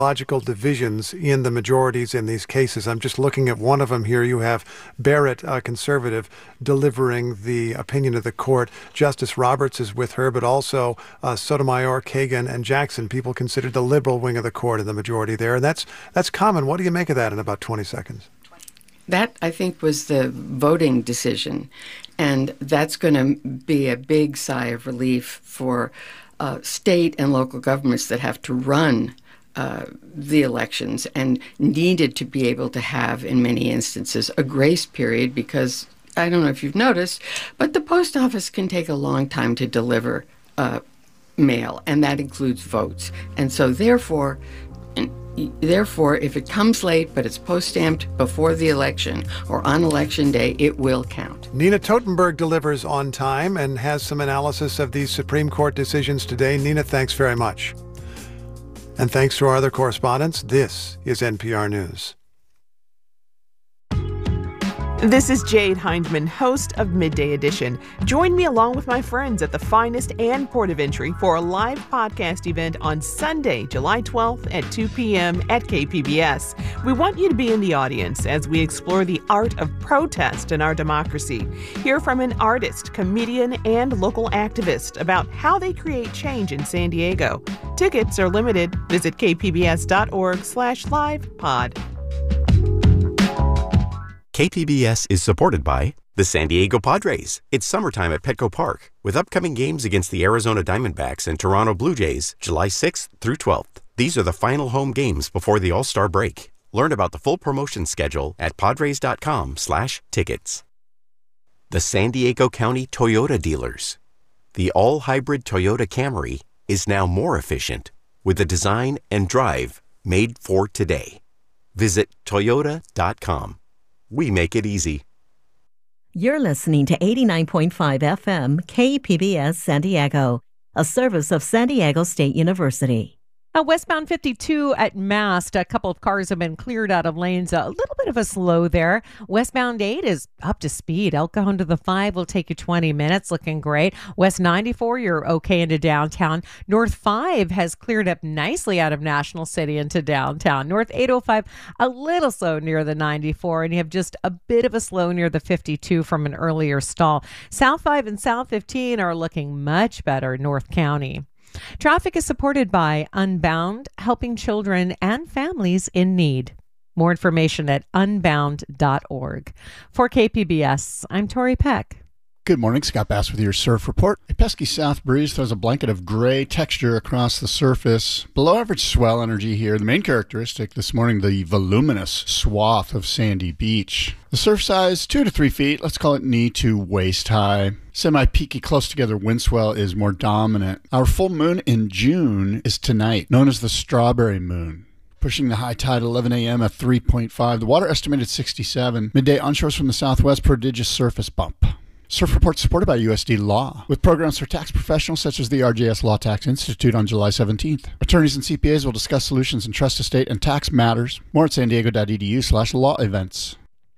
logical divisions in the majorities in these cases. I'm just looking at one of them here. You have Barrett, a conservative, delivering the opinion of the court. Justice Roberts is with her, but also Sotomayor, Kagan, and Jackson, people considered the liberal wing of the court in the majority there. And that's common. What do you make of that in about 20 seconds? That, I think, was the voting decision. And that's going to be a big sigh of relief for state and local governments that have to run the elections and needed to be able to have, in many instances, a grace period because, I don't know if you've noticed, but the post office can take a long time to deliver mail, and that includes votes. And so therefore, if it comes late but it's post-stamped before the election or on election day, it will count. Nina Totenberg delivers on time and has some analysis of these Supreme Court decisions today. Nina, thanks very much. And thanks to our other correspondents, this is NPR News. This is Jade Hindman, host of Midday Edition. Join me along with my friends at the Finest and Port of Entry for a live podcast event on Sunday, July 12th at 2 p.m. at KPBS. We want you to be in the audience as we explore the art of protest in our democracy. Hear from an artist, comedian, and local activist about how they create change in San Diego. Tickets are limited. Visit kpbs.org/livepod. KPBS is supported by the San Diego Padres. It's summertime at Petco Park with upcoming games against the Arizona Diamondbacks and Toronto Blue Jays, July 6th through 12th. These are the final home games before the All-Star break. Learn about the full promotion schedule at padres.com/tickets. The San Diego County Toyota dealers. The all-hybrid Toyota Camry is now more efficient with a design and drive made for today. Visit toyota.com. We make it easy. You're listening to 89.5 FM KPBS San Diego, a service of San Diego State University. Westbound 52 at Mast, a couple of cars have been cleared out of lanes. A little bit of a slow there. Westbound 8 is up to speed. El Cajon to the 5 will take you 20 minutes. Looking great. West 94, you're okay into downtown. North 5 has cleared up nicely out of National City into downtown. North 805, a little slow near the 94, and you have just a bit of a slow near the 52 from an earlier stall. South 5 and South 15 are looking much better, North County. Traffic is supported by Unbound, helping children and families in need. More information at unbound.org. For KPBS, I'm Tori Peck. Good morning, Scott Bass with your surf report. A pesky south breeze throws a blanket of gray texture across the surface. Below average swell energy here. The main characteristic this morning, the voluminous swath of sandy beach. The surf size, 2 to 3 feet. Let's call it knee to waist high. Semi-peaky, close together wind swell is more dominant. Our full moon in June is tonight, known as the Strawberry Moon. Pushing the high tide at 11 a.m. at 3.5. The water estimated 67. Midday onshores from the southwest, prodigious surface bump. Surf Report supported by USD Law, with programs for tax professionals such as the RJS Law Tax Institute on July 17th. Attorneys and CPAs will discuss solutions in trust, estate, and tax matters. More at sandiego.edu/law events.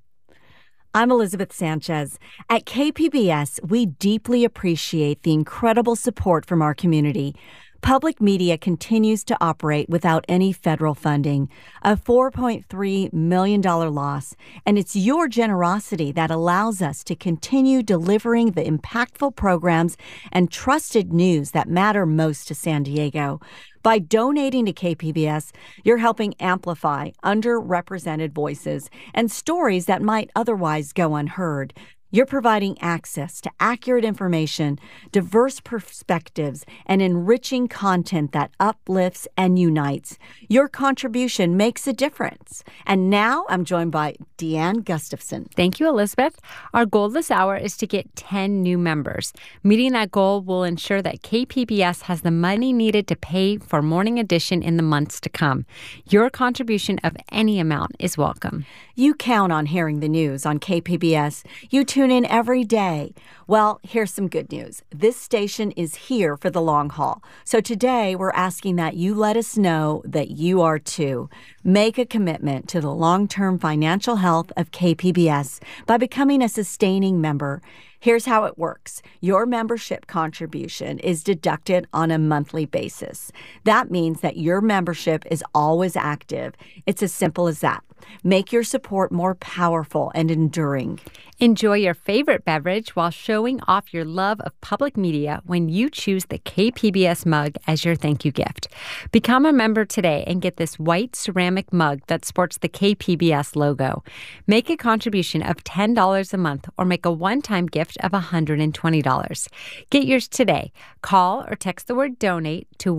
I'm Elizabeth Sanchez. At KPBS, we deeply appreciate the incredible support from our community. Public media continues to operate without any federal funding, a $4.3 million loss, and it's your generosity that allows us to continue delivering the impactful programs and trusted news that matter most to San Diego. By donating to KPBS, you're helping amplify underrepresented voices and stories that might otherwise go unheard. You're providing access to accurate information, diverse perspectives, and enriching content that uplifts and unites. Your contribution makes a difference. And now I'm joined by Deanne Gustafson. Thank you, Elizabeth. Our goal this hour is to get 10 new members. Meeting that goal will ensure that KPBS has the money needed to pay for Morning Edition in the months to come. Your contribution of any amount is welcome. You count on hearing the news on KPBS. You tune in every day. Well, here's some good news. This station is here for the long haul. So today we're asking that you let us know that you are too. Make a commitment to the long-term financial health of KPBS by becoming a sustaining member. Here's how it works. Your membership contribution is deducted on a monthly basis. That means that your membership is always active. It's as simple as that. Make your support more powerful and enduring. Enjoy your favorite beverage while showing off your love of public media when you choose the KPBS mug as your thank you gift. Become a member today and get this white ceramic mug that sports the KPBS logo. Make a contribution of $10 a month or make a one-time gift of $120. Get yours today. Call or text the word donate to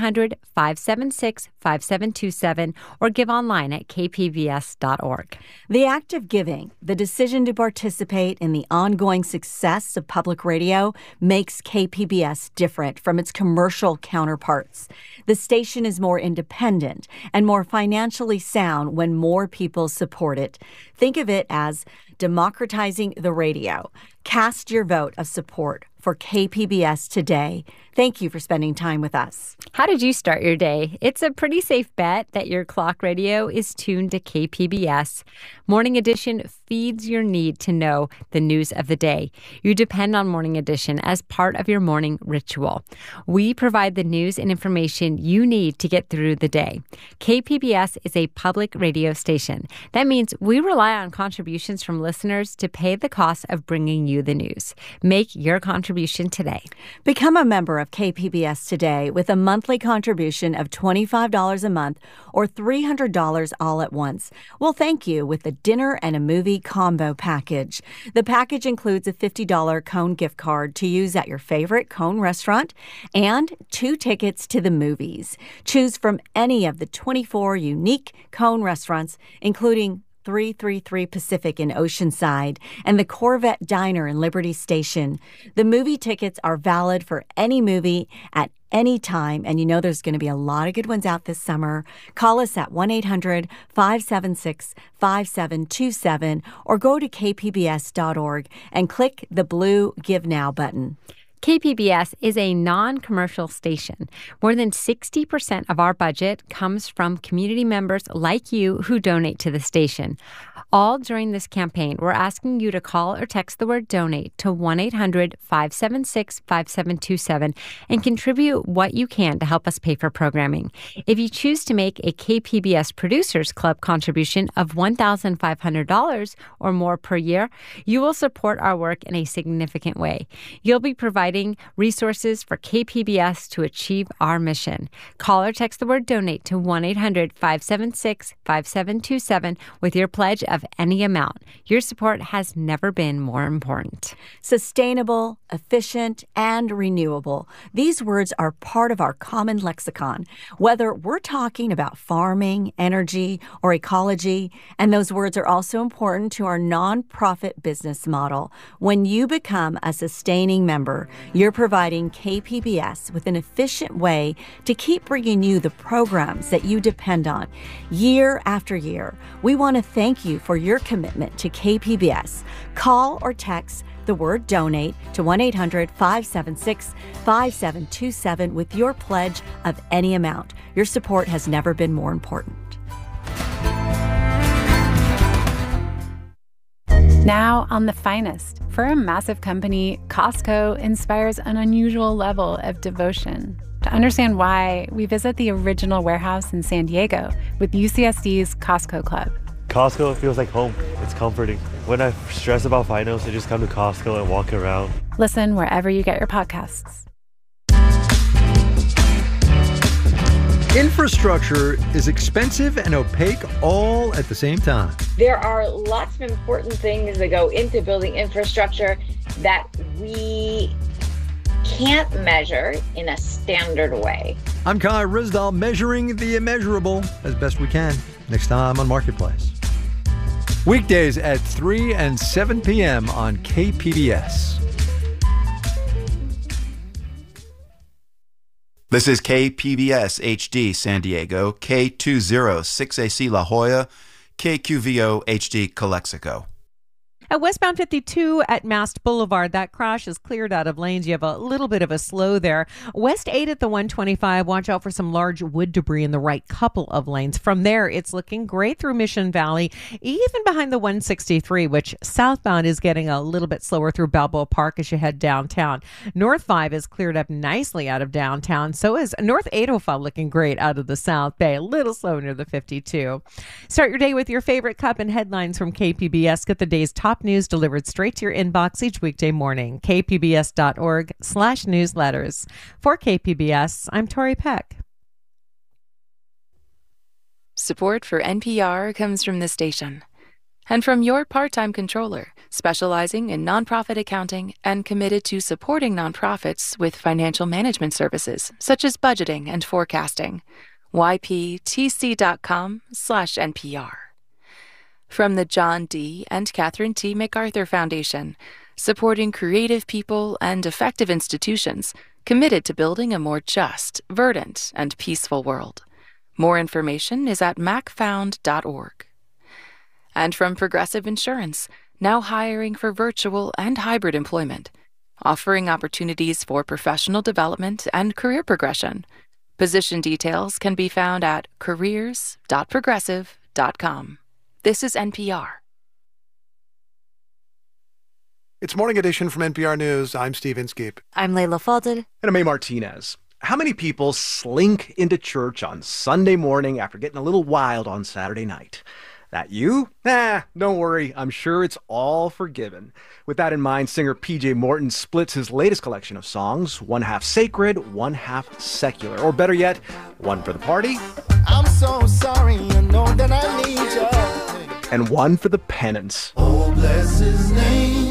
1-800-576-5727 or give online at kpbs.org. The act of giving, the decision to participate in the ongoing success of public radio, makes KPBS different from its commercial counterparts. The station is more independent and more financially sound when more people support it. Think of it as democratizing the radio. Cast your vote of support for KPBS today. Thank you for spending time with us. How did you start your day? It's a pretty safe bet that your clock radio is tuned to KPBS. Morning Edition feeds your need to know the news of the day. You depend on Morning Edition as part of your morning ritual. We provide the news and information you need to get through the day. KPBS is a public radio station. That means we rely on contributions from listeners to pay the cost of bringing you the news. Make your contribution today. Become a member of KPBS today with a monthly contribution of $25 a month or $300 all at once. We'll thank you with a dinner and a movie combo package. The package includes a $50 Cone gift card to use at your favorite Cone restaurant and 2 tickets to the movies. Choose from any of the 24 unique Cone restaurants, including 333 Pacific in Oceanside and the Corvette Diner in Liberty Station. The movie tickets are valid for any movie at any time, and you know there's going to be a lot of good ones out this summer. Call us at 1-800-576-5727 or go to kpbs.org and click the blue Give Now button. KPBS is a non-commercial station. More than 60% of our budget comes from community members like you who donate to the station. All during this campaign, we're asking you to call or text the word donate to 1-800-576-5727 and contribute what you can to help us pay for programming. If you choose to make a KPBS Producers Club contribution of $1,500 or more per year, you will support our work in a significant way. You'll be providing resources for KPBS to achieve our mission. Call or text the word donate to 1-800-576-5727 with your pledge of any amount. Your support has never been more important. Sustainable, efficient, and renewable. These words are part of our common lexicon, whether we're talking about farming, energy, or ecology, and those words are also important to our nonprofit business model. When you become a sustaining member, you're providing KPBS with an efficient way to keep bringing you the programs that you depend on year after year. We want to thank you for your commitment to KPBS. Call or text the word donate to 1-800-576-5727 with your pledge of any amount. Your support has never been more important. Now on The Finest. For a massive company, Costco inspires an unusual level of devotion. To understand why, we visit the original warehouse in San Diego with UCSD's Costco Club. Costco feels like home. It's comforting. When I stress about finance, I just come to Costco and walk around. Listen wherever you get your podcasts. Infrastructure is expensive and opaque all at the same time. There are lots of important things that go into building infrastructure that we can't measure in a standard way. I'm Kai Rizdal, measuring the immeasurable as best we can. Next time on Marketplace. Weekdays at 3 and 7 p.m. on KPBS. This is KPBS HD San Diego, K206AC La Jolla, KQVO HD Calexico. At westbound 52 at Mast Boulevard, that crash is cleared out of lanes. You have a little bit of a slow there. West 8 at the 125, watch out for some large wood debris in the right couple of lanes. From there, it's looking great through Mission Valley, even behind the 163, which southbound is getting a little bit slower through Balboa Park as you head downtown. North 5 is cleared up nicely out of downtown. So is North 805 looking great out of the South Bay. A little slow near the 52. Start your day with your favorite cup and headlines from KPBS. Get the day's top news delivered straight to your inbox each weekday morning. kpbs.org/newsletters. For KPBS, I'm Tori Peck. Support for NPR comes from this station and from your part-time controller, specializing in nonprofit accounting and committed to supporting nonprofits with financial management services such as budgeting and forecasting. yptc.com/NPR. From the John D. and Catherine T. MacArthur Foundation, supporting creative people and effective institutions committed to building a more just, verdant, and peaceful world. More information is at macfound.org. And from Progressive Insurance, now hiring for virtual and hybrid employment, offering opportunities for professional development and career progression. Position details can be found at careers.progressive.com. This is NPR. It's Morning Edition from NPR News. I'm Steve Inskeep. I'm Layla Fadel. And I'm A. Martinez. How many people slink into church on Sunday morning after getting a little wild on Saturday night? That you? Don't worry. I'm sure it's all forgiven. With that in mind, singer PJ Morton splits his latest collection of songs, one half sacred, one half secular. Or better yet, one for the party. I'm so sorry, you know that I need you. And one for the penance. Oh, bless his name.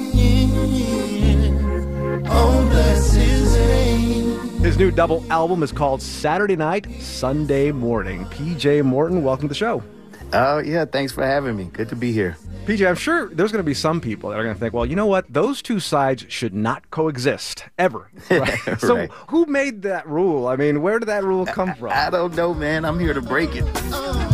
Oh, bless his name. His new double album is called Saturday Night, Sunday Morning. PJ Morton, welcome to the show. Oh, yeah, thanks for having me. Good to be here. PJ, I'm sure there's going to be some people that are going to think, well, you know what? Those two sides should not coexist, ever. Right? Right. So who made that rule? I mean, where did that rule come from? I don't know, man. I'm here to break it.